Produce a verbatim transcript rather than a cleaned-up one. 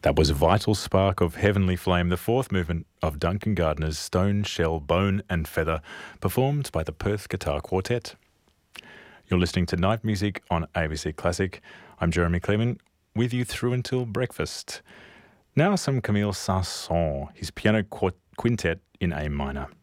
That was Vital Spark of Heavenly Flame, the fourth movement of Duncan Gardner's Stone, Shell, Bone and Feather, performed by the Perth Guitar Quartet. You're listening to Night Music on A B C Classic. I'm Jeremy Clement, with you through until breakfast. Now some Camille Saint-Saëns, his piano quintet in A minor.